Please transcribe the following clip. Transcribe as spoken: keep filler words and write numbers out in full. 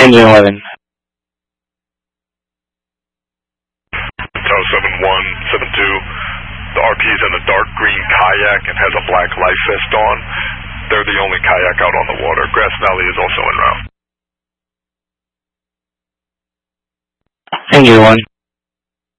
Engine eleven. Tower seven one seven two. The R P is in a dark green kayak and has a black life vest on. They're the only kayak out on the water. Grass Valley is also en route. Engine one.